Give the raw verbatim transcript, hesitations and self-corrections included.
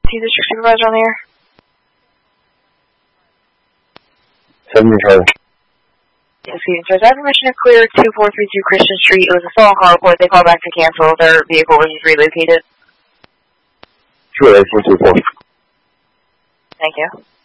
See the district supervisor on the air? seventy Charlie. Yes, sir. I have permission to clear two four three two Christian Street. It was a stolen car report. They called back to cancel. Their vehicle was just relocated. Sure, four two four. Thank you.